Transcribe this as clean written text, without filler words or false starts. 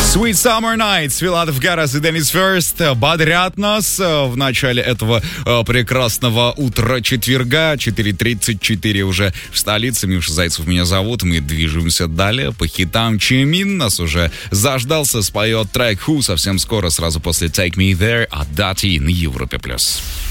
Sweet Summer Nights, Филатов Гарас и Денис Ферст бодрят нас в начале этого прекрасного утра четверга. 4:34 уже в столице. Миша Зайцев меня зовут. Мы движемся далее по хитам. Чимин нас уже заждался, споет трек Who совсем скоро, сразу после Take Me There от Дати на Европе+.